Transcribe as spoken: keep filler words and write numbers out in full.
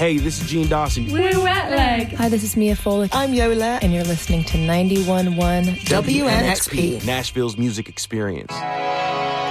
Hey, this is Gene Dawson. We're Wet Leg. Hi, this is Mia Foley. I'm Yola. And you're listening to ninety-one point one W N X P. Nashville's music experience.